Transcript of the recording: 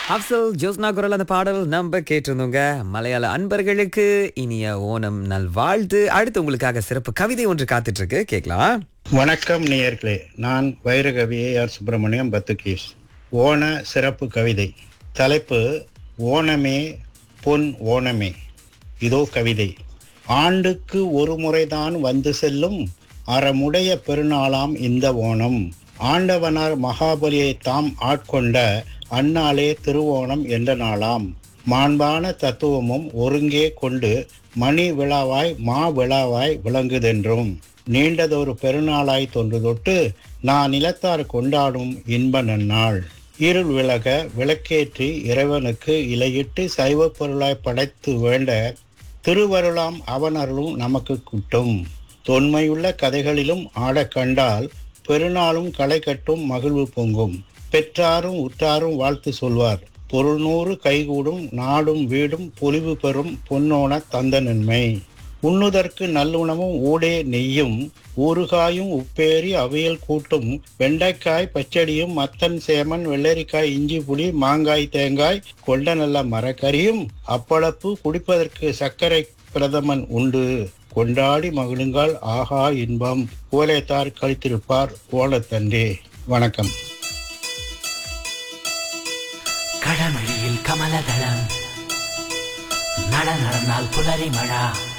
அப்சல் ஜோஸ்னா குரல் அந்த பாடல் நம்ம கேட்டிருந்தோங்க. மலையாள அன்பர்களுக்கு இனிய ஓணம் நல்வாழ்த்து. அடுத்து உங்களுக்காக சிறப்பு கவிதை ஒன்று காத்துட்டு இருக்கு, கேட்கலாம். வணக்கம் நேயர்களே, நான் வைரகவி ஆர் சுப்பிரமணியம் பத்துகீஸ். ஓண சிறப்பு கவிதை. தலைப்பு: ஓணமே பொன் ஓணமே. இதோ கவிதை. ஆண்டுக்கு ஒரு முறைதான் வந்து செல்லும் அறமுடைய பெருநாளாம் இந்த ஓணம். ஆண்டவனார் மகாபலியை தாம் ஆட்கொண்ட அந்நாளே திருவோணம் என்ற நாளாம். மாண்பான தத்துவமும் ஒருங்கே கொண்டு மணி விழாவாய் மா விழாவாய் விளங்குதென்றும் நீண்டதொரு பெருநாளாய் தொன்று தொட்டு நான் நிலத்தார் கொண்டாடும் இன்ப நன்னாள். இருள் விலக விளக்கேற்றி இறைவனுக்கு இலையிட்டு சைவ பொருளாய் படைத்து வேண்ட திருவருளாம் அவனருளும் நமக்கு குட்டும். தொன்மையுள்ள கதைகளிலும் ஆடக் கண்டால் பெருநாளும் களை கட்டும் மகிழ்வு பொங்கும். பெற்றாரும் உற்றாரும் வாழ்த்து சொல்வார். பொருள் நூறு கைகூடும் நாடும் வீடும் பொலிவு பெறும் பொன்னோன தந்த நன்மை. உண்ணுதற்கு நல்லுணவும் ஊடே நெய்யும் ஊறுகாயும் உப்பேரி அவியல் கூட்டும் வெண்டைக்காய் பச்சடியும் மத்தன் சேமன் வெள்ளரிக்காய் இஞ்சி புளி மாங்காய் தேங்காய் கொண்ட நல்ல மரக்கறியும் அப்பளப்பு குடிப்பதற்கு சர்க்கரை பிரதமன் உண்டு. கொண்டாடி மகிழுங்கள் ஆகா இன்பம். கோலேத்தார் கழித்திருப்பார் ஓணத்தன்றே. வணக்கம். கடமழியில் கமலதளம் நட நடந்தால் புலரி மழா.